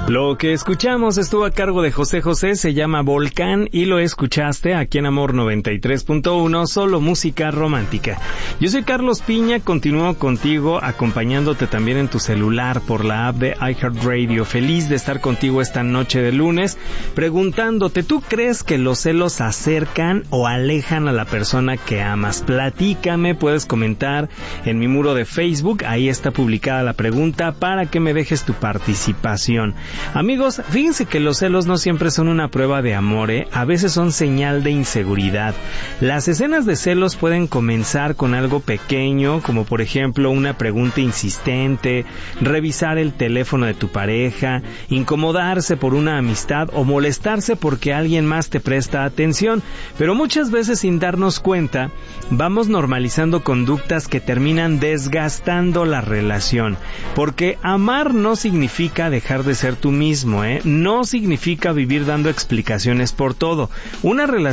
Lo que escuchamos estuvo a cargo de José José, se llama Volcán y lo escuchaste aquí en Amor 93.1, solo música romántica. Yo soy Carlos Piña, continúo contigo acompañándote también en tu celular por la app de iHeartRadio. Feliz de estar contigo esta noche de lunes, preguntándote, ¿tú crees que los celos acercan o alejan a la persona que amas? Platícame, puedes comentar en mi muro de Facebook, ahí está publicada la pregunta para que me dejes tu participación. Amigos, fíjense que los celos no siempre son una prueba de amor, a veces son señal de inseguridad. Las escenas de celos pueden comenzar con algo pequeño, como por ejemplo una pregunta insistente, revisar el teléfono de tu pareja, incomodarse por una amistad o molestarse porque alguien más te presta atención. Pero muchas veces, sin darnos cuenta, vamos normalizando conductas que terminan desgastando la relación. Porque amar no significa dejar de ser tú mismo, no significa vivir dando explicaciones por todo. Una relación